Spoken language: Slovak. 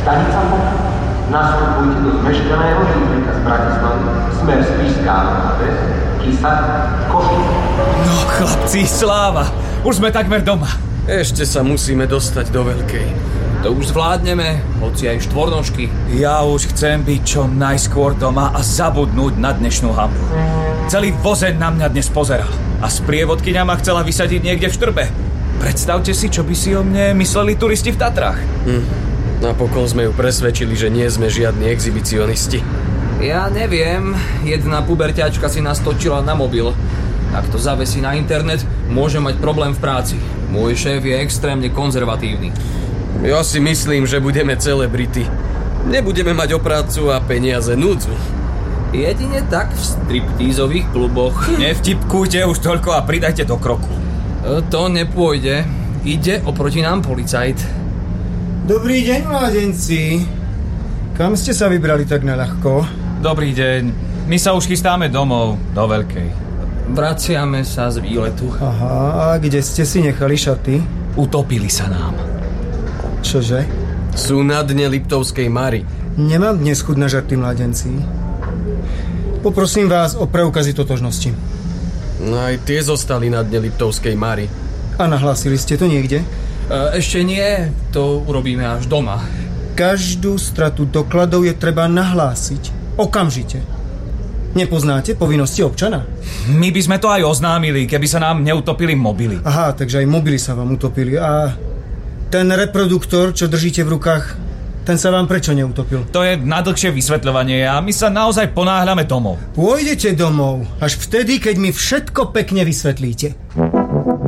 Stanica Moky. Nastupujte do zmeškaného žíbrika z Bratislavy, smer Spišská Nohaves, Kysa, Košice. No chlapci, sláva! Už sme takmer doma. Ešte sa musíme dostať do Veľkej. To už zvládneme, hoci aj štvornožky. Ja už chcem byť čo najskôr doma a zabudnúť na dnešnú hambu. Celý vozeň na mňa dnes pozeral a sprievodkyňa ma chcela vysadiť niekde v Štrbe. Predstavte si, čo by si o mne mysleli turisti v Tatrách. Napokon sme ju presvedčili, že nie sme žiadni exhibicionisti. Ja neviem, jedna puberťačka si nás točila na mobil. Ak to zavesí na internet, môže mať problém v práci. Môj šéf je extrémne konzervatívny. Ja si myslím, že budeme celebrity. Nebudeme mať o prácu a peniaze núdzu. Jedine tak v striptízových kluboch. Nevtipkujte už toľko a pridajte do kroku. To nepôjde. Ide oproti nám policajt. Dobrý deň, mládenci. Kam ste sa vybrali tak naľahko? Dobrý deň. My sa už chystáme domov, do Veľkej. Vraciame sa z výletu. Aha, a kde ste si nechali šaty? Utopili sa nám. Čože? Sú na dne Liptovskej Mary. Nemám dnes chuť na žarty, mládenci. Poprosím vás o preukazy totožnosti. No aj tie zostali na dne Liptovskej Mary. A nahlásili ste to niekde? Ešte nie, to urobíme až doma. Každú stratu dokladov je treba nahlásiť. Okamžite. Nepoznáte povinnosti občana? My by sme to aj oznámili, keby sa nám neutopili mobily. Aha, takže aj mobily sa vám utopili. A ten reproduktor, čo držíte v rukách, ten sa vám prečo neutopil? To je na dlhšie vysvetľovanie a my sa naozaj ponáhľame domov. Pôjdete domov až vtedy, keď mi všetko pekne vysvetlíte.